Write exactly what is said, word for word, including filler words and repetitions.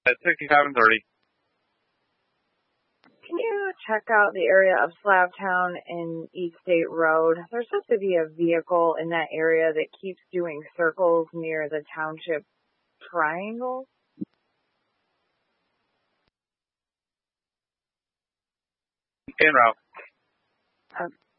At sixty-seven thirty. Can you check out the area of Slavtown and East State Road? There's supposed to be a vehicle in that area that keeps doing circles near the township triangle. En route. Uh,